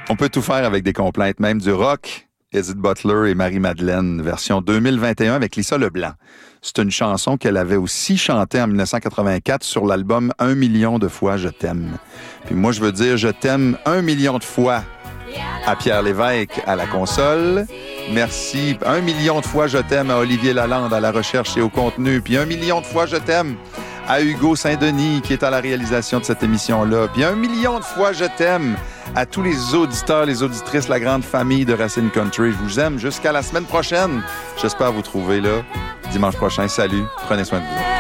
On peut tout faire avec des complaintes, même du rock. Edith Butler et Marie-Madeleine, version 2021 avec Lisa Leblanc. C'est une chanson qu'elle avait aussi chantée en 1984 sur l'album 1 million de fois je t'aime. Puis moi, je veux dire je t'aime 1 million de fois à Pierre Lévesque à la console. Merci. 1 million de fois je t'aime à Olivier Lalande à la recherche et au contenu. Puis 1 million de fois je t'aime à Hugo Saint-Denis qui est à la réalisation de cette émission-là. Puis 1 million de fois je t'aime à tous les auditeurs, les auditrices, la grande famille de Racine Country. Je vous aime jusqu'à la semaine prochaine. J'espère vous trouver là dimanche prochain. Salut, prenez soin de vous.